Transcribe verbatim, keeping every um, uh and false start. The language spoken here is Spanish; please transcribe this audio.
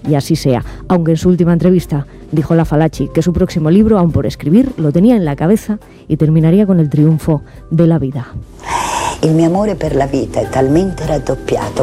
y así sea, aunque en su última entrevista dijo la Falaschi que su próximo libro, aún por escribir, lo tenía en la cabeza y terminaría con el triunfo de la vida. Il mio amore per la vita è talmente raddoppiato